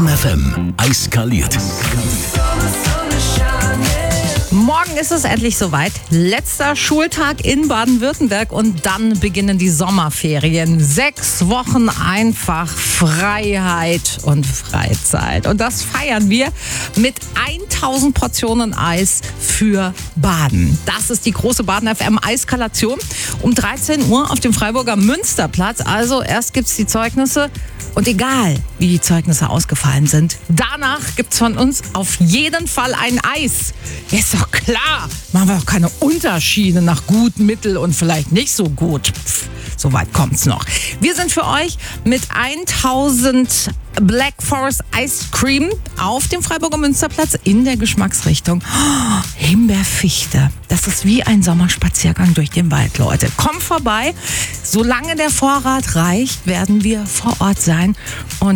Baden FM eiskaliert. Morgen ist es endlich soweit. Letzter Schultag in Baden-Württemberg und dann beginnen die Sommerferien. 6 Wochen einfach Freiheit und Freizeit. Und das feiern wir mit 1000 Portionen Eis für Baden. Das ist die große Baden FM Eiskalation um 13 Uhr auf dem Freiburger Münsterplatz. Also erst gibt's die Zeugnisse. Und egal, wie die Zeugnisse ausgefallen sind, danach gibt's von uns auf jeden Fall ein Eis. Ja, ist doch klar. Machen wir doch keine Unterschiede nach gut, mittel und vielleicht nicht so gut. So weit kommt's noch. Wir sind für euch mit 1000 Black Forest Ice Cream auf dem Freiburger Münsterplatz in der Geschmacksrichtung Himbeerfichte. Das ist wie ein Sommerspaziergang durch den Wald, Leute. Kommt vorbei. Solange der Vorrat reicht, werden wir vor Ort sein. Und